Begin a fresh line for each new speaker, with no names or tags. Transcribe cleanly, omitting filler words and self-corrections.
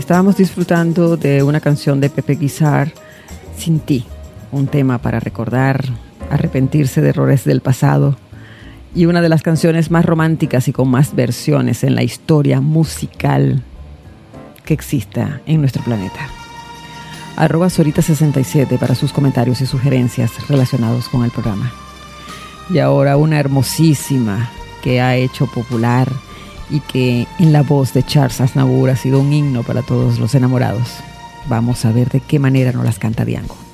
Estábamos disfrutando de una canción de Pepe Guizar, Sin ti, un tema para recordar, arrepentirse de errores del pasado y una de las canciones más románticas y con más versiones en la historia musical que exista en nuestro planeta. @Sorita67 para sus comentarios y sugerencias relacionados con el programa. Y ahora una hermosísima que ha hecho popular y que en la voz de Charles Aznavour ha sido un himno para todos los enamorados. Vamos a ver de qué manera nos las canta Diango.